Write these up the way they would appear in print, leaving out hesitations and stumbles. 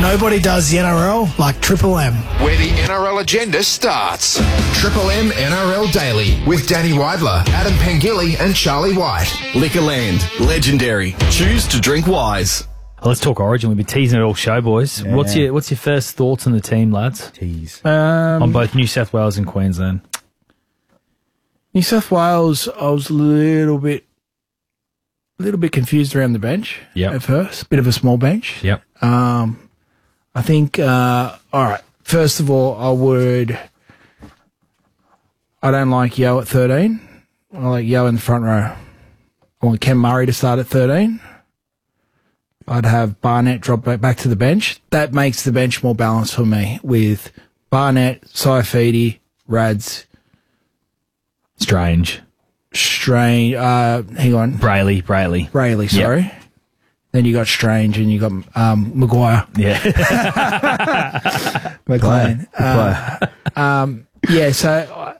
Nobody does the NRL like Triple M. Where the NRL agenda starts. Triple M NRL Daily with Danny Weidler, Adam Pengilly and Charlie White. Liquorland, legendary. Choose to drink wise. Let's talk Origin. We've been teasing it all show, boys. Yeah. What's your first thoughts on the team, lads? Tease. On both New South Wales and Queensland. New South Wales, I was a little bit confused around the bench at first. Bit of a small bench. Yep. I think, all right, first of all, I don't like Yo at 13. I like Yo in the front row. I want Ken Murray to start at 13. I'd have Barnett drop back to the bench. That makes the bench more balanced for me with Barnett, Saifidi, Rads. Strange. Hang on. Brayley, sorry. Yep. Then you got Strange and you got Maguire. Yeah. McLean. So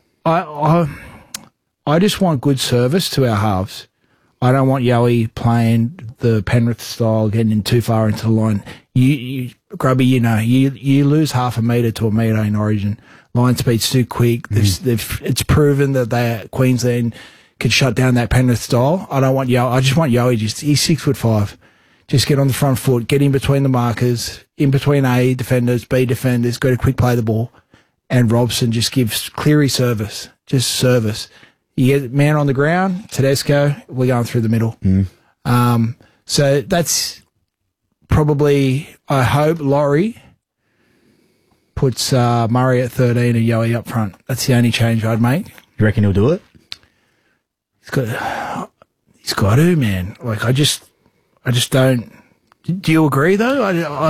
I just want good service to our halves. I don't want Yowie playing the Penrith style, getting in too far into the line. You Grubby, you lose half a metre to a metre in Origin. Line speed's too quick. It's proven that Queensland could shut down that Penrith style. I don't want Yowie. I just want Yowie. He's 6'5". Just get on the front foot, get in between the markers, in between A defenders, B defenders, go to quick play the ball. And Robson just gives Cleary service, just service. You get man on the ground, Tedesco, we're going through the middle. So that's probably, I hope, Laurie puts Murray at 13 and Yowie up front. That's the only change I'd make. You reckon he'll do it? He's got to, man. Like, I just don't. Do you agree though?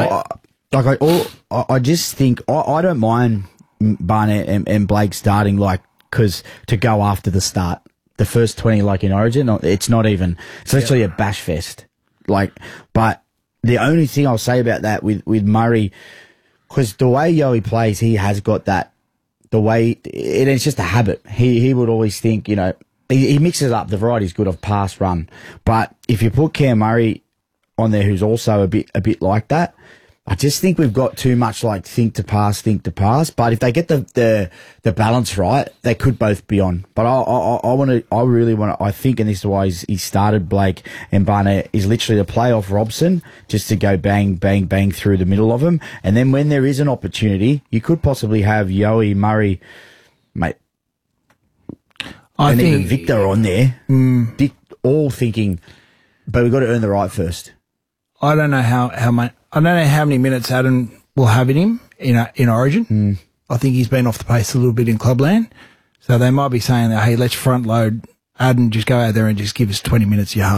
I just think I don't mind Barnett and Blake starting, because to go after the start, the first 20 in Origin, it's not even. It's literally a bash fest. But the only thing I'll say about that with Murray, because the way Yowie plays, he has got that. The way it's just a habit. He would always think, he mixes it up. The variety's good of pass run, but if you put Cam Murray on there, who's also a bit like that, I just think we've got too much think to pass. But if they get the balance right, they could both be on. But I really want to. I think, and this is why he started Blake and Barnett, is literally to play off Robson, just to go bang, bang, bang through the middle of him, and then when there is an opportunity, you could possibly have Yowie, Murray, mate. I think even Victor on there, all thinking, but we've got to earn the right first. I don't know how many minutes Adam will have in him in Origin. I think he's been off the pace a little bit in Clubland, so they might be saying that, hey, let's front load Adam, just go out there and just give us 20 minutes of your half.